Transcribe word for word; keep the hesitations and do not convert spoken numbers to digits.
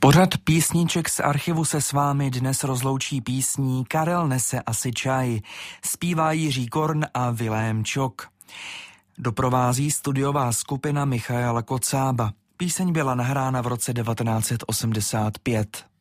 Pořad písniček z archivu se s vámi dnes rozloučí písní Karel nese asi čaj. Zpívá Jiří Korn a Vilém Čok. Doprovází studiová skupina Michaela Kocába. Píseň byla nahrána v roce devatenáct set osmdesát pět.